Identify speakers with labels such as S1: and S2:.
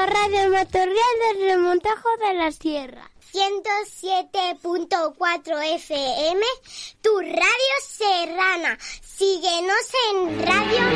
S1: Radio Matorral del Remontajo de la Sierra.
S2: 107.4 FM, tu radio serrana. Síguenos en Radio